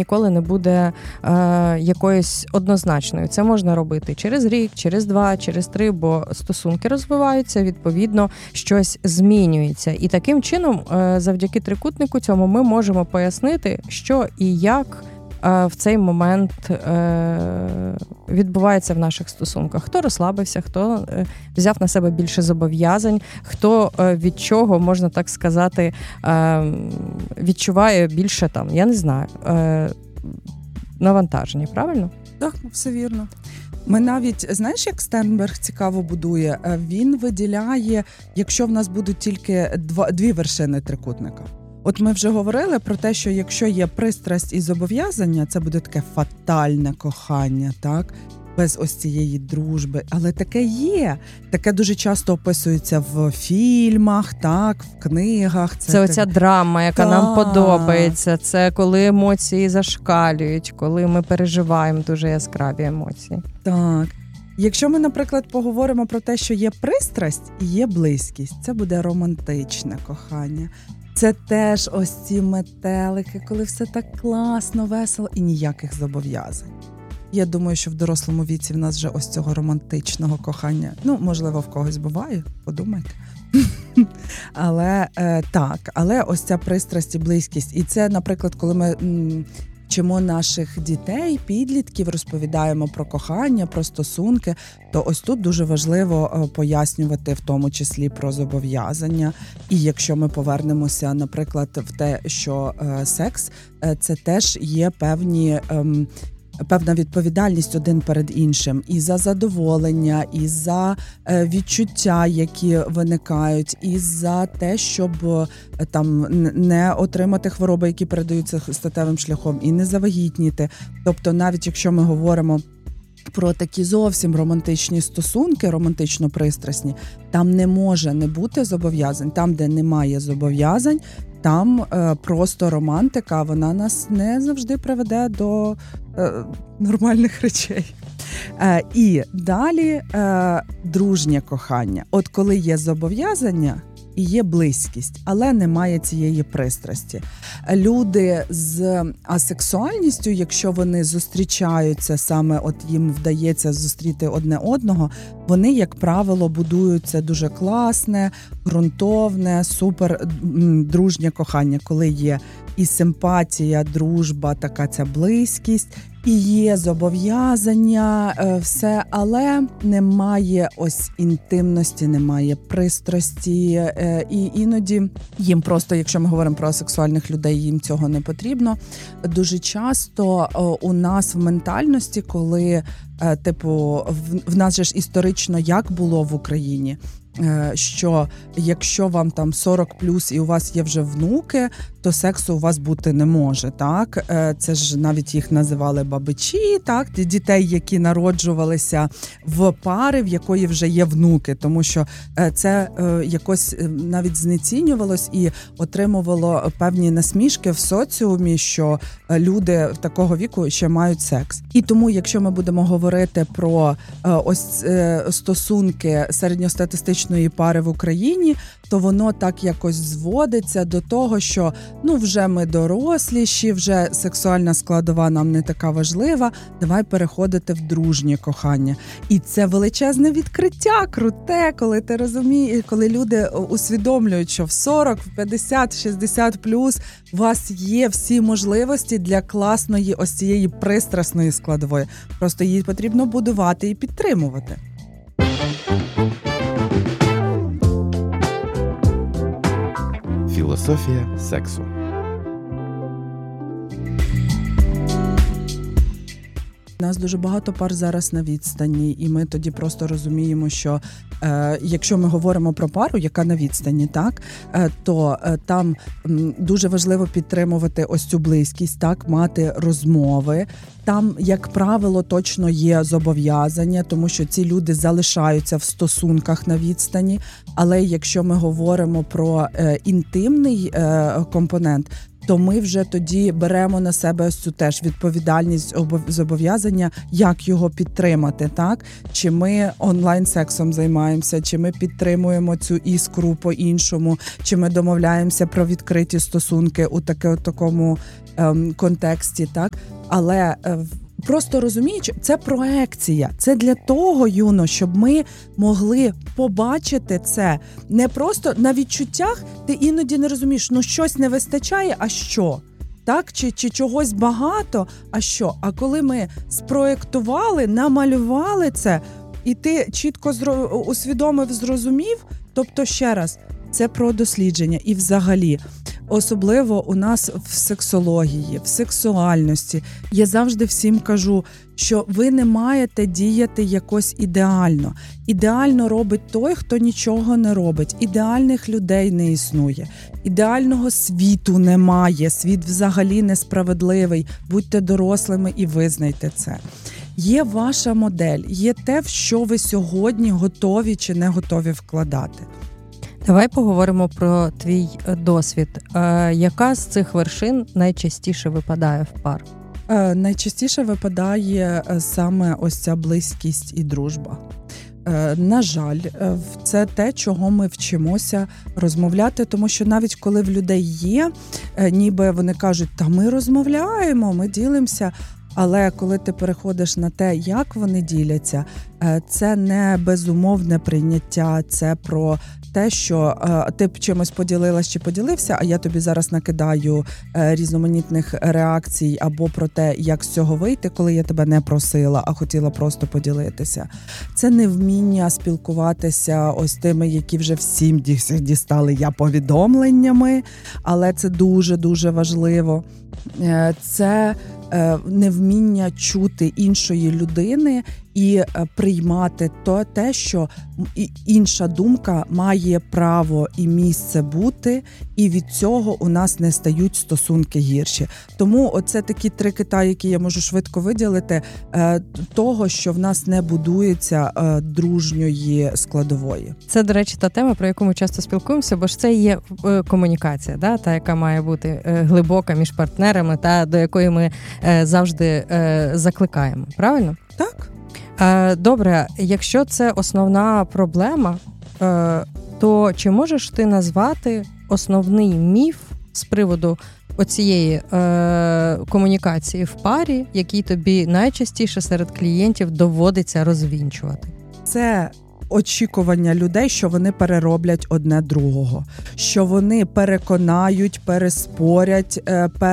ніколи не буде якоюсь однозначною. Це можна робити через рік, через 2, через 3, бо стосунки розвиваються, відповідно, щось змінюється. І таким чином, завдяки трикутнику цьому, ми можемо пояснити, що і як в цей момент відбувається в наших стосунках. Хто розслабився, хто взяв на себе більше зобов'язань, хто від чого, можна так сказати, відчуває більше там, я не знаю, навантаження, правильно? Так, все вірно. Ми навіть, знаєш, як Стенберг цікаво будує? Він виділяє, якщо в нас будуть тільки дві вершини трикутника. От ми вже говорили про те, що якщо є пристрасть і зобов'язання, це буде таке фатальне кохання, так? Без ось цієї дружби. Але таке є. Таке дуже часто описується в фільмах, так, в книгах. Це оця драма, яка нам подобається. Це коли емоції зашкалюють, коли ми переживаємо дуже яскраві емоції. Так. Якщо ми, наприклад, поговоримо про те, що є пристрасть і є близькість, це буде романтичне кохання. Це теж ось ці метелики, коли все так класно, весело і ніяких зобов'язань. Я думаю, що в дорослому віці в нас вже ось цього романтичного кохання, можливо, в когось буває, подумайте. Але ось ця пристрасть і близькість. І це, наприклад, коли ми вчимо наших дітей, підлітків, розповідаємо про кохання, про стосунки, то ось тут дуже важливо пояснювати в тому числі про зобов'язання. І якщо ми повернемося, наприклад, в те, що секс – це теж є певна відповідальність один перед іншим і за задоволення, і за відчуття, які виникають, і за те, щоб там не отримати хвороби, які передаються статевим шляхом, і не завагітніти. Тобто навіть якщо ми говоримо про такі зовсім романтичні стосунки, романтично-пристрасні, там не може не бути зобов'язань. Там, де немає зобов'язань, там просто романтика, вона нас не завжди приведе до нормальних речей. І далі дружнє кохання. От коли є зобов'язання і є близькість, але немає цієї пристрасті. Люди з асексуальністю, якщо вони зустрічаються, саме от їм вдається зустріти одне одного, вони, як правило, будуються дуже класне, ґрунтовне, супер дружнє кохання, коли є і симпатія, дружба, така ця близькість, і є зобов'язання, все, але немає ось інтимності, немає пристрасті, і іноді їм просто, якщо ми говоримо про асексуальних людей, їм цього не потрібно. Дуже часто у нас в ментальності, коли, в нас же ж історично як було в Україні, що якщо вам там 40+ і у вас є вже внуки, то сексу у вас бути не може, так? Це ж навіть їх називали бабичі, так? Дітей, які народжувалися в пари, в якої вже є внуки, тому що це якось навіть знецінювалось і отримувало певні насмішки в соціумі, що люди такого віку ще мають секс. І тому, якщо ми будемо говорити про ось стосунки середньостатистичної пари в Україні, то воно так якось зводиться до того, що вже ми доросліші, вже сексуальна складова нам не така важлива, давай переходити в дружнє кохання. І це величезне відкриття, круте, коли ти розумієш, коли люди усвідомлюють, що в 40, в 50, 60+ у вас є всі можливості для класної ось цієї пристрасної складової. Просто її потрібно будувати і підтримувати. Філософія сексу. У нас дуже багато пар зараз на відстані, і ми тоді просто розуміємо, що якщо ми говоримо про пару, яка на відстані, так, то там дуже важливо підтримувати ось цю близькість, так, мати розмови. Там, як правило, точно є зобов'язання, тому що ці люди залишаються в стосунках на відстані. Але якщо ми говоримо про інтимний компонент, то ми вже тоді беремо на себе ось цю теж відповідальність, зобов'язання, як його підтримати, так? Чи ми онлайн-сексом займаємося, чи ми підтримуємо цю іскру по-іншому, чи ми домовляємося про відкриті стосунки у такому контексті, так? Але просто розуміючи, це проекція. Це для того, Юно, щоб ми могли побачити це не просто на відчуттях. Ти іноді не розумієш, щось не вистачає, а що? Так? Чи чогось багато, а що? А коли ми спроєктували, намалювали це, і ти чітко усвідомив, зрозумів, тобто, ще раз, це про дослідження і взагалі. Особливо у нас в сексології, в сексуальності. Я завжди всім кажу, що ви не маєте діяти якось ідеально. Ідеально робить той, хто нічого не робить. Ідеальних людей не існує. Ідеального світу немає. Світ взагалі несправедливий. Будьте дорослими і визнайте це. Є ваша модель, є те, в що ви сьогодні готові чи не готові вкладати. Давай поговоримо про твій досвід. Яка з цих вершин найчастіше випадає в пар? Найчастіше випадає саме ось ця близькість і дружба. На жаль, це те, чого ми вчимося розмовляти, тому що навіть коли в людей є, ніби вони кажуть, та ми розмовляємо, ми ділимося, але коли ти переходиш на те, як вони діляться, це не безумовне прийняття, це про те, що ти чимось поділилась чи поділився, а я тобі зараз накидаю різноманітних реакцій або про те, як з цього вийти, коли я тебе не просила, а хотіла просто поділитися. Це невміння спілкуватися ось тими, які вже всім дістали я повідомленнями, але це дуже-дуже важливо. Це невміння чути іншої людини і приймати те, що інша думка має право і місце бути, і від цього у нас не стають стосунки гірші. Тому оце такі 3 кита, які я можу швидко виділити, того, що в нас не будується дружньої складової. Це, до речі, та тема, про яку ми часто спілкуємося, бо ж це є комунікація, да? Та, яка має бути глибока між партнерами, та до якої ми завжди закликаємо. Правильно? Так. Добре, якщо це основна проблема, то чи можеш ти назвати основний міф з приводу оцієї комунікації в парі, який тобі найчастіше серед клієнтів доводиться розвінчувати? Це очікування людей, що вони перероблять одне другого, що вони переконають, переспорять,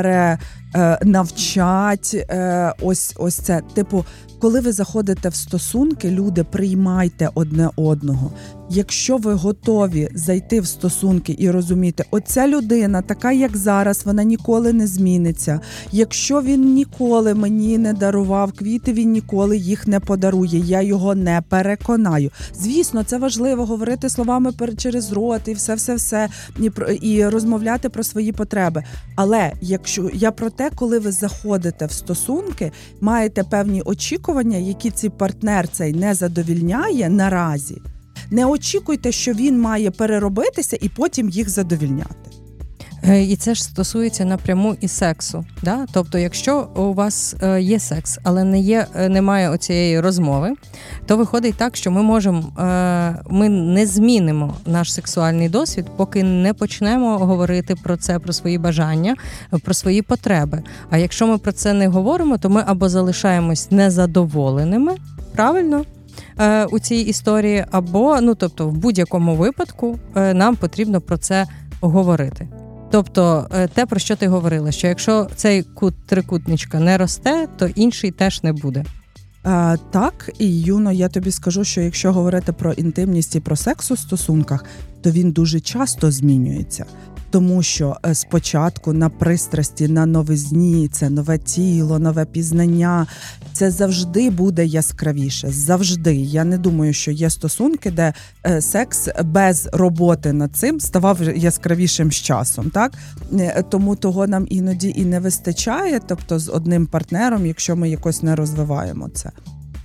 навчать. Ось це. Типу, коли ви заходите в стосунки, люди, приймайте одне одного. Якщо ви готові зайти в стосунки і розуміти, оця людина така, як зараз, вона ніколи не зміниться. Якщо він ніколи мені не дарував квіти, він ніколи їх не подарує. Я його не переконаю. Звісно, це важливо говорити словами через рот і все, і розмовляти про свої потреби. Але якщо я про те, коли ви заходите в стосунки, маєте певні очікування, які цей партнер цей не задовільняє наразі. Не очікуйте, що він має переробитися і потім їх задовільняти. І це ж стосується напряму і сексу. Да? Тобто, якщо у вас є секс, але немає оцієї розмови, то виходить так, що ми не змінимо наш сексуальний досвід, поки не почнемо говорити про це, про свої бажання, про свої потреби. А якщо ми про це не говоримо, то ми або залишаємось незадоволеними, правильно? У цій історії, або, тобто, в будь-якому випадку нам потрібно про це говорити. Тобто, те, про що ти говорила, що якщо цей кут трикутничка не росте, то інший теж не буде. Так, і, Юно, я тобі скажу, що якщо говорити про інтимність і про секс у стосунках, то він дуже часто змінюється. Тому що спочатку на пристрасті, на новизні, це нове тіло, нове пізнання, це завжди буде яскравіше. Завжди. Я не думаю, що є стосунки, де секс без роботи над цим ставав яскравішим з часом. Так? Тому того нам іноді і не вистачає, тобто з одним партнером, якщо ми якось не розвиваємо це.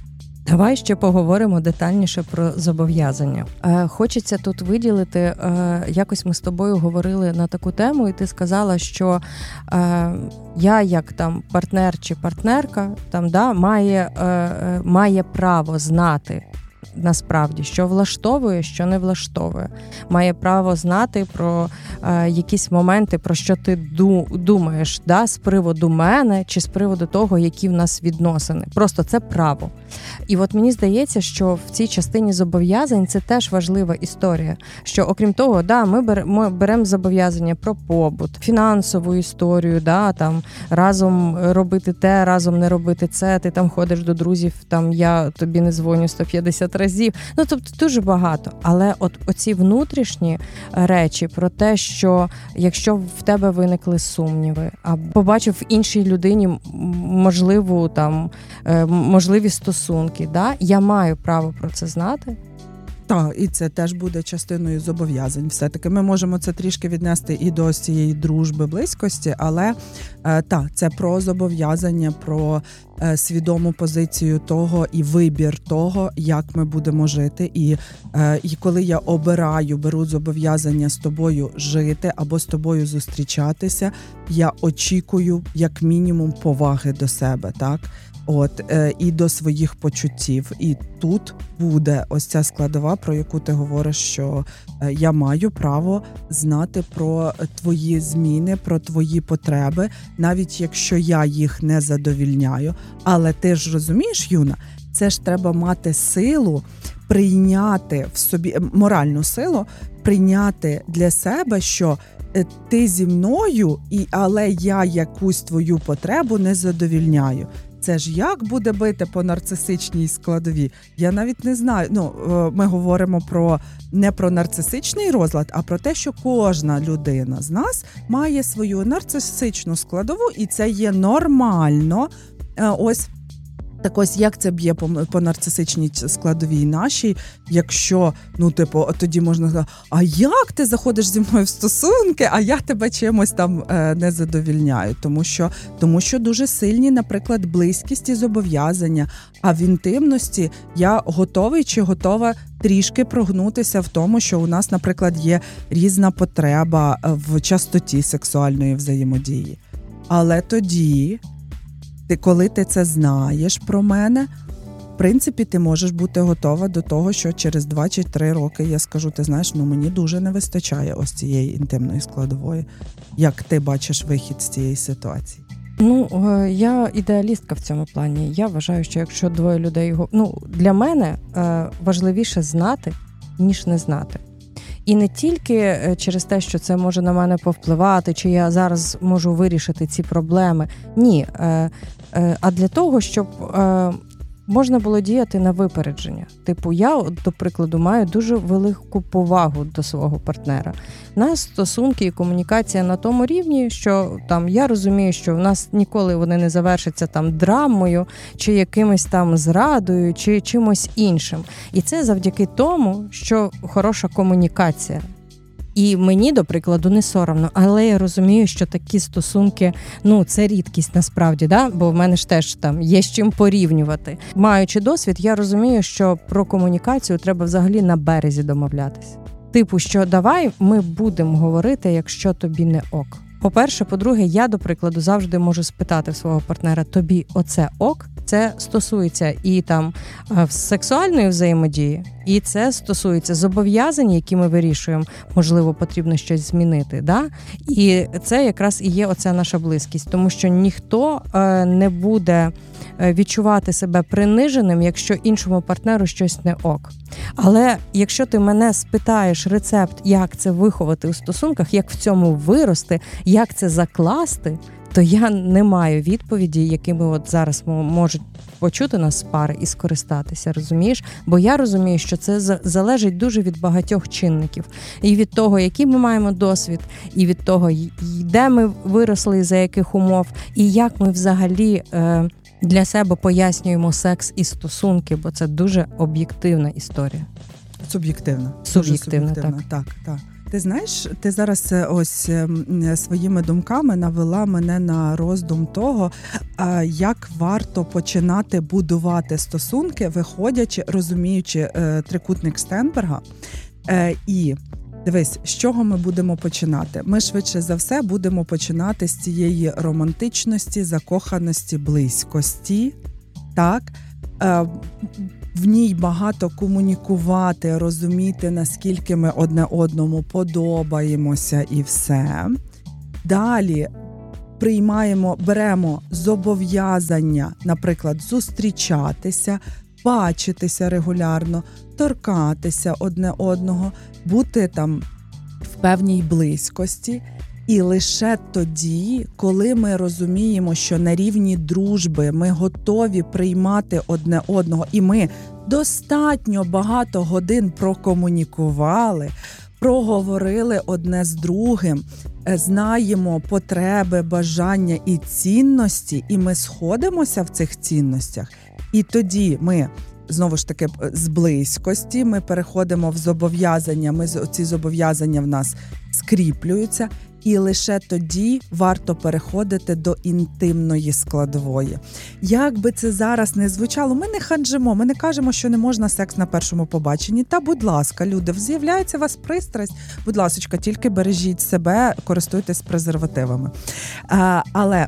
Давай ще поговоримо детальніше про зобов'язання. Хочеться тут виділити, якось ми з тобою говорили на таку тему, і ти сказала, що я як там партнер чи партнерка там, да, має право знати, насправді, що влаштовує, що не влаштовує. Має право знати про якісь моменти, про що ти думаєш, да, з приводу мене чи з приводу того, які в нас відносини. Просто це право. І от мені здається, що в цій частині зобов'язань це теж важлива історія. Що окрім того, да, ми беремо зобов'язання про побут, фінансову історію, да, там разом робити те, разом не робити це, ти там ходиш до друзів, там я тобі не дзвоню 150 разів. Ну, тобто дуже багато. Але от оці внутрішні речі про те, що якщо в тебе виникли сумніви, а побачив в іншій людині можливі стосунки, да, я маю право про це знати. Так, і це теж буде частиною зобов'язань. Все-таки ми можемо це трішки віднести і до цієї дружби, близькості, але це про зобов'язання, про свідому позицію того і вибір того, як ми будемо жити. І коли я беру зобов'язання з тобою жити або з тобою зустрічатися, я очікую як мінімум поваги до себе, так? І до своїх почуттів. І тут буде ось ця складова, про яку ти говориш, що я маю право знати про твої зміни, про твої потреби, навіть якщо я їх не задовільняю. Але ти ж розумієш, Юна, це ж треба мати силу прийняти в собі, моральну силу, прийняти для себе, що ти зі мною, але я якусь твою потребу не задовільняю. Це ж як буде бити по нарцисичній складовій? Я навіть не знаю. Ми говоримо не про нарцисичний розлад, а про те, що кожна людина з нас має свою нарцисичну складову, і це є нормально. Так ось, як це б'є по нарцисичній складовій нашій, якщо, тоді можна сказати, а як ти заходиш зі мною в стосунки, а я тебе чимось там не задовільняю? Тому що дуже сильні, наприклад, близькість і зобов'язання, а в інтимності я готовий чи готова трішки прогнутися в тому, що у нас, наприклад, є різна потреба в частоті сексуальної взаємодії. Але тоді, коли ти це знаєш про мене, в принципі, ти можеш бути готова до того, що через 2 чи 3 роки я скажу, ти знаєш, мені дуже не вистачає ось цієї інтимної складової. Як ти бачиш вихід з цієї ситуації? Я ідеалістка в цьому плані. Я вважаю, що якщо 2 людей... для мене важливіше знати, ніж не знати. І не тільки через те, що це може на мене повпливати, чи я зараз можу вирішити ці проблеми. Ні, а для того, щоб можна було діяти на випередження. Я, до прикладу, маю дуже велику повагу до свого партнера. У нас стосунки і комунікація на тому рівні, що я розумію, що в нас ніколи вони не завершаться драмою, чи якимось зрадою, чи чимось іншим. І це завдяки тому, що хороша комунікація. І мені, до прикладу, не соромно, але я розумію, що такі стосунки, це рідкість насправді, да? Бо в мене ж теж є з чим порівнювати. Маючи досвід, я розумію, що про комунікацію треба взагалі на березі домовлятися. Що давай ми будемо говорити, якщо тобі не ок. По-перше, по-друге, я, до прикладу, завжди можу спитати в свого партнера, тобі оце ок? Це стосується і сексуальної взаємодії, і це стосується зобов'язань, які ми вирішуємо, можливо, потрібно щось змінити. Да? І це якраз і є оця наша близькість, тому що ніхто не буде відчувати себе приниженим, якщо іншому партнеру щось не ок. Але якщо ти мене спитаєш рецепт, як це виховати у стосунках, як в цьому вирости, як це закласти, то я не маю відповіді, якими зараз можуть почути нас пари і скористатися, розумієш? Бо я розумію, що це залежить дуже від багатьох чинників. І від того, який ми маємо досвід, і від того, де ми виросли, за яких умов, і як ми взагалі для себе пояснюємо секс і стосунки, бо це дуже об'єктивна історія. Суб'єктивна. Суб'єктивна, так. Так. Ти знаєш, ти зараз ось своїми думками навела мене на роздум того, як варто починати будувати стосунки, виходячи, розуміючи трикутник Стенберга. І дивись, з чого ми будемо починати? Ми швидше за все будемо починати з цієї романтичності, закоханості, близькості, так? В ній багато комунікувати, розуміти, наскільки ми одне одному подобаємося і все. Далі беремо зобов'язання, наприклад, зустрічатися, бачитися регулярно, торкатися одне одного, бути там в певній близькості. І лише тоді, коли ми розуміємо, що на рівні дружби ми готові приймати одне одного, і ми достатньо багато годин прокомунікували, проговорили одне з другим, знаємо потреби, бажання і цінності, і ми сходимося в цих цінностях. І тоді ми, знову ж таки, з близькості ми переходимо в зобов'язання, ці зобов'язання в нас скріплюються, і лише тоді варто переходити до інтимної складової. Як би це зараз не звучало, ми не ханджимо, ми не кажемо, що не можна секс на першому побаченні. Та, будь ласка, люди, з'являється у вас пристрасть, будь ласочка, тільки бережіть себе, користуйтесь презервативами. Але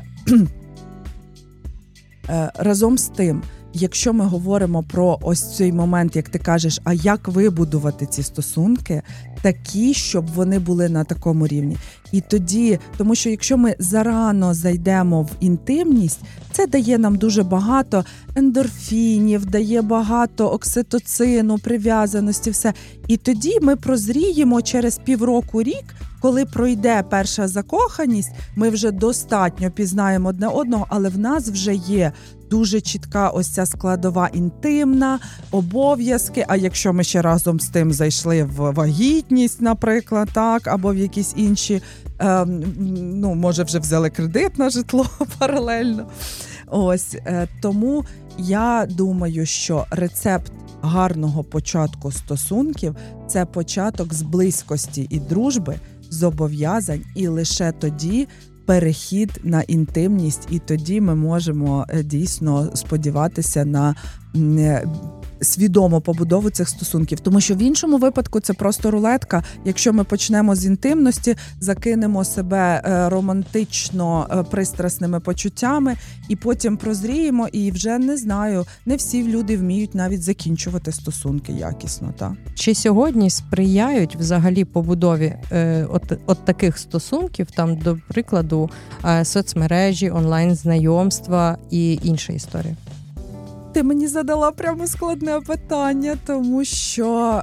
разом з тим, якщо ми говоримо про ось цей момент, як ти кажеш, а як вибудувати ці стосунки, такі, щоб вони були на такому рівні. І тоді, тому що якщо ми зарано зайдемо в інтимність, це дає нам дуже багато ендорфінів, дає багато окситоцину, прив'язаності, все. І тоді ми прозріємо через півроку-рік, коли пройде перша закоханість, ми вже достатньо пізнаємо одне одного, але в нас вже є дуже чітка ось ця складова інтимна, обов'язки, а якщо ми ще разом з тим зайшли в вагітність, наприклад, так, або в якісь інші, може вже взяли кредит на житло паралельно. Ось, тому я думаю, що рецепт гарного початку стосунків – це початок з близькості і дружби, зобов'язань, і лише тоді перехід на інтимність, і тоді ми можемо дійсно сподіватися на свідому побудову цих стосунків. Тому що в іншому випадку це просто рулетка. Якщо ми почнемо з інтимності, закинемо себе романтично пристрасними почуттями і потім прозріємо, і вже, не знаю, не всі люди вміють навіть закінчувати стосунки якісно. Так? Чи сьогодні сприяють взагалі побудові от таких стосунків, там, до прикладу, соцмережі, онлайн-знайомства і інша історія? Ти мені задала прямо складне питання, тому що...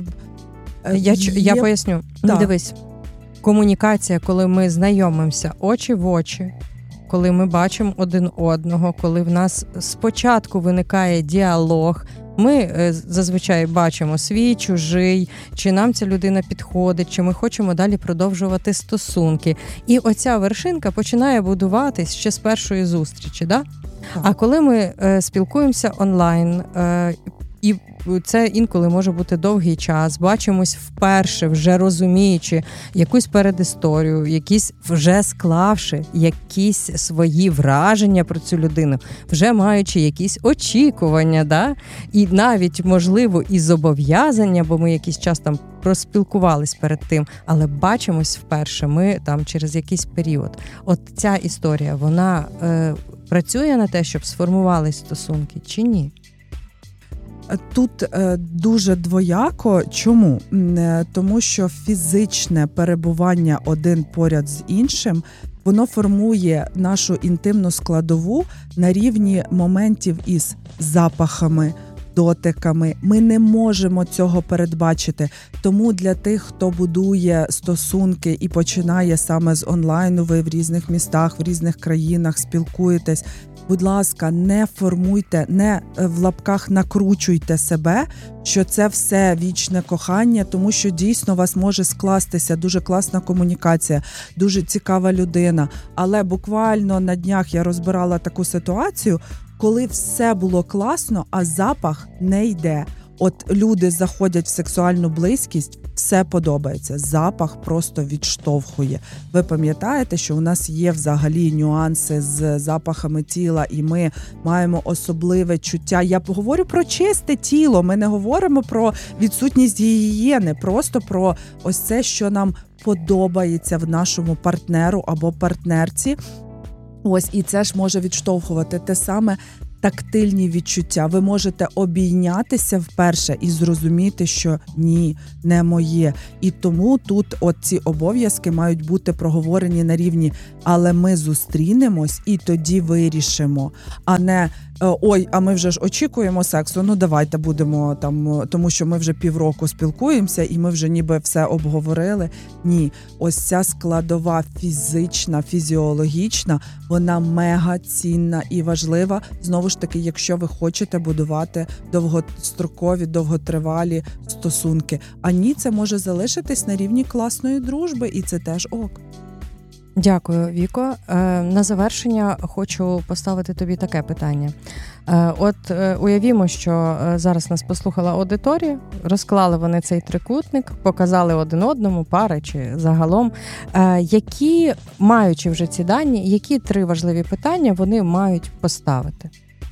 Я поясню. Так. Дивись, комунікація, коли ми знайомимося очі в очі, коли ми бачимо один одного, коли в нас спочатку виникає діалог, ми зазвичай бачимо свій, чужий, чи нам ця людина підходить, чи ми хочемо далі продовжувати стосунки. І оця вершинка починає будуватись ще з першої зустрічі, да? А коли ми спілкуємося онлайн, і це інколи може бути довгий час, бачимось вперше, вже розуміючи якусь передісторію, якісь вже склавши якісь свої враження про цю людину, вже маючи якісь очікування, да? І навіть, можливо, і зобов'язання, бо ми якийсь час там проспілкувались перед тим, але бачимось вперше ми там через якийсь період. От ця історія, вона працює на те, щоб сформувались стосунки, чи ні? Тут дуже двояко. Чому? Тому що фізичне перебування один поряд з іншим, воно формує нашу інтимну складову на рівні моментів із запахами, дотиками. Ми не можемо цього передбачити. Тому для тих, хто будує стосунки і починає саме з онлайну, ви в різних містах, в різних країнах спілкуєтесь, будь ласка, не формуйте, не в лапках накручуйте себе, що це все вічне кохання, тому що дійсно у вас може скластися дуже класна комунікація, дуже цікава людина. Але буквально на днях я розбирала таку ситуацію, коли все було класно, а запах не йде. от люди заходять в сексуальну близькість, все подобається, запах просто відштовхує. Ви пам'ятаєте, що у нас є взагалі нюанси з запахами тіла, і ми маємо особливе чуття. Я говорю про чисте тіло, ми не говоримо про відсутність гігієни, просто про ось це, що нам подобається в нашому партнеру або партнерці. Ось, і це ж може відштовхувати те саме тактильні відчуття. Ви можете обійнятися вперше і зрозуміти, що ні, не моє. І тому тут ці обов'язки мають бути проговорені на рівні, але ми зустрінемось і тоді вирішимо, а не ой, а ми вже ж очікуємо сексу, ну давайте будемо там, тому що ми вже півроку спілкуємося і ми вже ніби все обговорили. Ні, ось ця складова фізична, фізіологічна, вона мега цінна і важлива. Знову ж таки, якщо ви хочете будувати довгострокові, довготривалі стосунки. А ні, це може залишитись на рівні класної дружби, і це теж ок. Дякую, Віко. На завершення хочу поставити тобі таке питання. Уявімо, що зараз нас послухала аудиторія, розклали вони цей трикутник, показали один одному, пари чи загалом. Які, маючи вже ці дані, які 3 важливі питання вони мають поставити?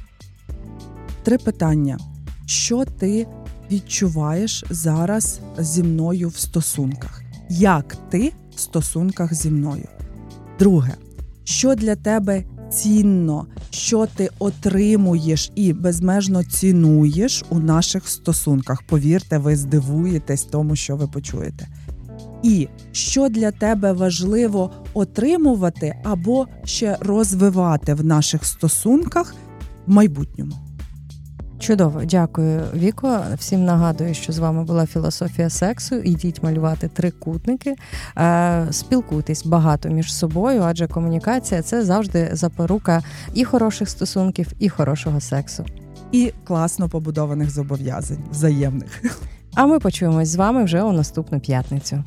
3 питання. Що ти відчуваєш зараз зі мною в стосунках? Як ти в стосунках зі мною? Друге, що для тебе цінно, що ти отримуєш і безмежно цінуєш у наших стосунках? Повірте, ви здивуєтесь тому, що ви почуєте. І що для тебе важливо отримувати або ще розвивати в наших стосунках в майбутньому? Чудово, дякую, Віко. Всім нагадую, що з вами була філософія сексу. Ідіть малювати трикутники, спілкуйтесь багато між собою, адже комунікація – це завжди запорука і хороших стосунків, і хорошого сексу. І класно побудованих зобов'язань, взаємних. А ми почуємось з вами вже у наступну п'ятницю.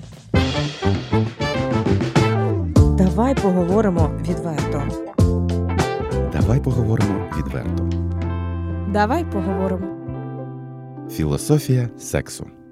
Давай поговоримо відверто. Давай поговоримо відверто. Давай поговоримо. Філософія сексу.